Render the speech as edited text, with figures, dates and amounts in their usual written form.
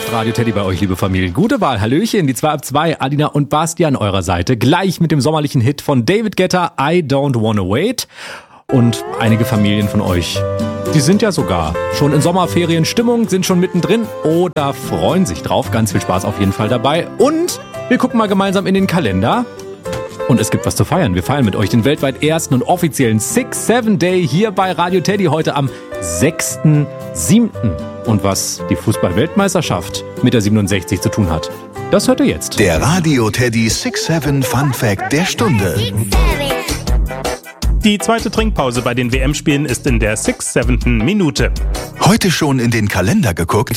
läuft Radio Teddy bei euch, liebe Familien. Gute Wahl, Hallöchen, die 2 ab 2, Adina und Basti an eurer Seite. Gleich mit dem sommerlichen Hit von David Guetta, I Don't Wanna Wait. Und einige Familien von euch, die sind ja sogar schon in Sommerferienstimmung, sind schon mittendrin oder freuen sich drauf. Ganz viel Spaß auf jeden Fall dabei. Und wir gucken mal gemeinsam in den Kalender. Und es gibt was zu feiern. Wir feiern mit euch den weltweit ersten und offiziellen 6-7 Day hier bei Radio Teddy heute am 6.7. Und was die Fußball-Weltmeisterschaft mit der 67 zu tun hat, das hört ihr jetzt. Der Radio Teddy 6-7 Fun Fact der Stunde. Die zweite Trinkpause bei den WM-Spielen ist in der 6-7. Minute. Heute schon in den Kalender geguckt?